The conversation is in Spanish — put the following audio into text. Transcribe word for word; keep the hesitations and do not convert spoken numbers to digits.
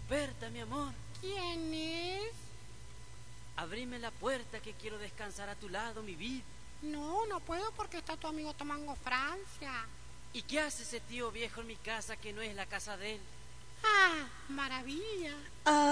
Ruperta, mi amor. ¿Quién es? Abrime la puerta que quiero descansar a tu lado, mi vida. No, no puedo porque está tu amigo Tomango Francia. ¿Y qué hace ese tío viejo en mi casa que no es la casa de él? Ah, maravilla. Ah.